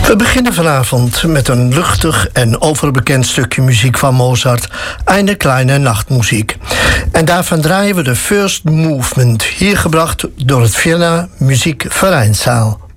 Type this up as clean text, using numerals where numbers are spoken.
We beginnen vanavond met een luchtig en overbekend stukje muziek van Mozart, Eine kleine Nachtmuziek. En daarvan draaien we de First Movement, hier gebracht door het Vienna Muziekvereinszaal.